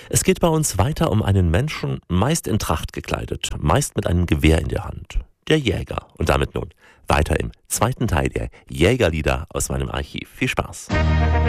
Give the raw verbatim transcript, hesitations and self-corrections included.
Es geht bei uns weiter um einen Menschen, meist in Tracht gekleidet, meist mit einem Gewehr in der Hand. Der Jäger. Und damit nun weiter im zweiten Teil der Jägerlieder aus meinem Archiv. Viel Spaß.